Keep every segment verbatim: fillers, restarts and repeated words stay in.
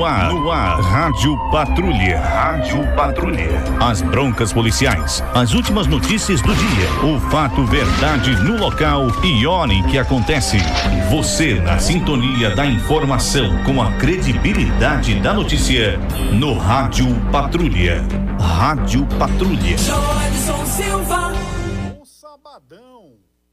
No ar, no ar, Rádio Patrulha. Rádio Patrulha. As broncas policiais, as últimas notícias do dia, o fato, verdade no local e hora em que acontece. Você na sintonia da informação com a credibilidade da notícia no Rádio Patrulha. Rádio Patrulha. Joelson Silva. Um sabadão.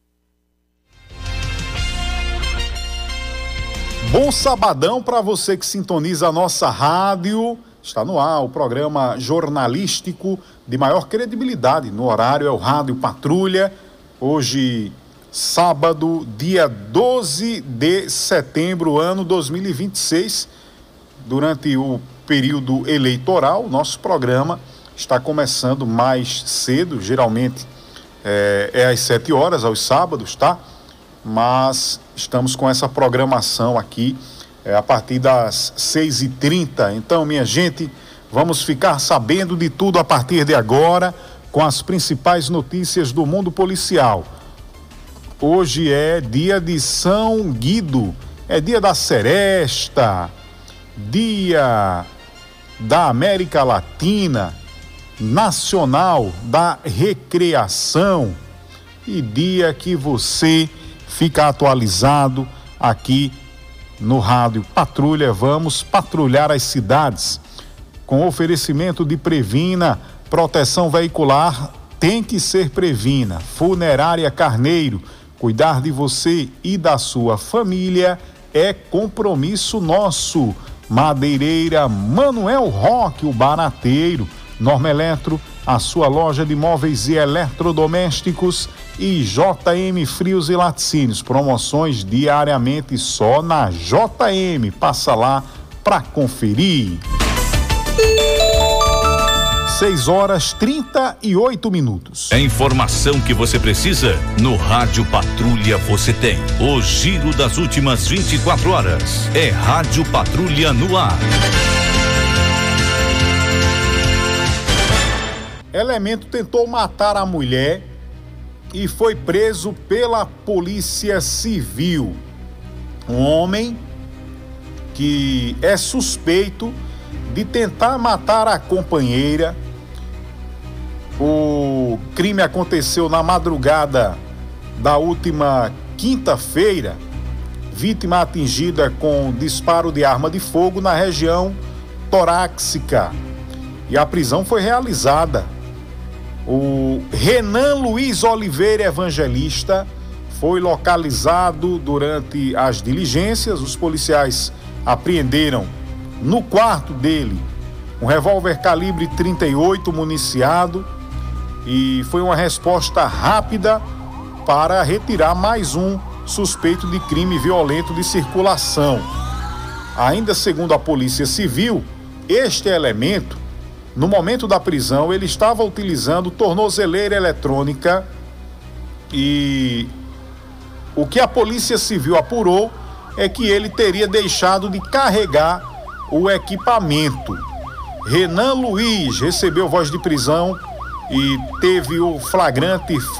Bom sabadão para você que sintoniza a nossa rádio. Está no ar o programa jornalístico de maior credibilidade. No horário é o Rádio Patrulha. Hoje, sábado, dia doze de setembro, ano dois mil e vinte e seis. Durante o período eleitoral, nosso programa está começando mais cedo. Geralmente é, é às sete horas, aos sábados, tá? Mas estamos com essa programação aqui é, a partir das seis e trinta. Então, minha gente, vamos ficar sabendo de tudo a partir de agora com as principais notícias do mundo policial. Hoje é dia de São Guido, é dia da Seresta, dia da América Latina, nacional da recreação e dia que você fica atualizado aqui no Rádio Patrulha. Vamos patrulhar as cidades com oferecimento de Previna, proteção veicular tem que ser Previna. Funerária Carneiro, cuidar de você e da sua família é compromisso nosso. Madeireira Manuel Roque, o barateiro. Norma Eletro, a sua loja de móveis e eletrodomésticos, e J M Frios e Laticínios, promoções diariamente só na J M. Passa lá para conferir. seis horas trinta e oito minutos. A informação que você precisa no Rádio Patrulha você tem. O giro das últimas vinte e quatro horas. É Rádio Patrulha no ar. Elemento tentou matar a mulher e foi preso pela Polícia Civil. Um homem que é suspeito de tentar matar a companheira. O crime aconteceu na madrugada da última quinta-feira. Vítima atingida com disparo de arma de fogo na região torácica. E a prisão foi realizada. O Renan Luiz Oliveira Evangelista foi localizado durante as diligências. Os policiais apreenderam no quarto dele um revólver calibre trinta e oito municiado e foi uma resposta rápida para retirar mais um suspeito de crime violento de circulação. Ainda segundo a Polícia Civil, este elemento, no momento da prisão, ele estava utilizando tornozeleira eletrônica e o que a Polícia Civil apurou é que ele teria deixado de carregar o equipamento. Renan Luiz recebeu voz de prisão e teve o flagrante